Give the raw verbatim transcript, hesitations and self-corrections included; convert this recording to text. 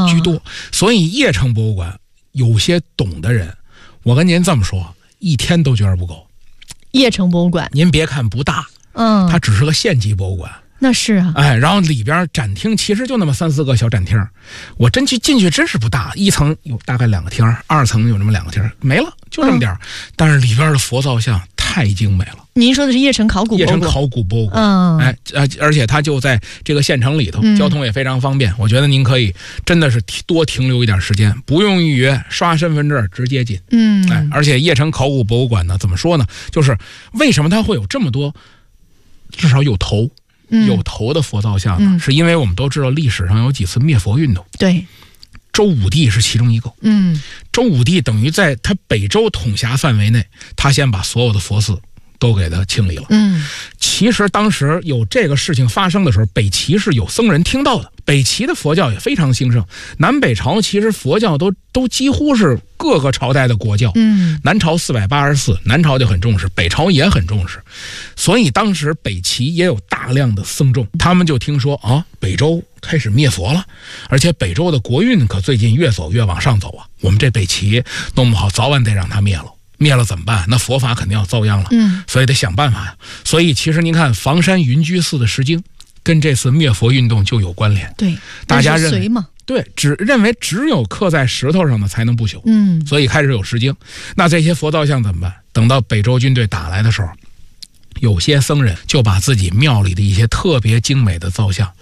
居多。所以邺城博物馆有些懂的人，我跟您这么说，一天都觉得不够。 邺城博物馆， 您别看不大，嗯，它只是个县级博物馆。 那是啊， 哎，然后里边展厅其实就那么三四个小展厅，我真去进去真是不大，一层有大概两个厅，二层有这么两个厅，没了，就这么点、嗯、但是里边的佛造像太精美了。 您说的是邺城考古博物馆？ 邺城考古博物馆， 嗯， 哎，呃，而且它就在这个县城里头，交通也非常方便。嗯、我觉得您可以真的是多停留一点时间，不用预约，刷身份证直接进。 嗯， 哎，而且邺城考古博物馆呢，怎么说呢？就是为什么它会有这么多，至少有头。有头的佛造像呢、嗯，是因为我们都知道历史上有几次灭佛运动。 对， 周武帝是其中一个。 嗯， 周武帝等于在他北周统辖范围内，他先把所有的佛寺都给他清理了。 嗯， 其实当时有这个事情发生的时候，北齐是有僧人听到的。北齐的佛教也非常兴盛，南北朝其实佛教都都几乎是各个朝代的国教。 嗯， 南朝四百八十四，南朝就很重视，北朝也很重视，所以当时北齐也有大量的僧众，他们就听说啊，北周开始灭佛了，而且北周的国运可最近越走越往上走啊，我们这北齐弄不好早晚得让它灭了。灭了怎么办？那佛法肯定要遭殃了。 嗯， 所以得想办法呀。所以其实您看房山云居寺的石经跟这次灭佛运动就有关联。 对， 大家认为嘛， 对，只认为只有刻在石头上的才能不朽。 嗯， 所以开始有石经。那这些佛造像怎么办？等到北周军队打来的时候，有些僧人就把自己庙里的一些特别精美的造像